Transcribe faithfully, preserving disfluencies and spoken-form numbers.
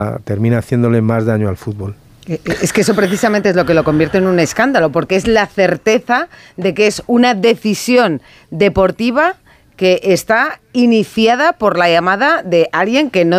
termina haciéndole más daño al fútbol. Es que eso precisamente es lo que lo convierte en un escándalo, porque es la certeza de que es una decisión deportiva que está iniciada por la llamada de alguien que no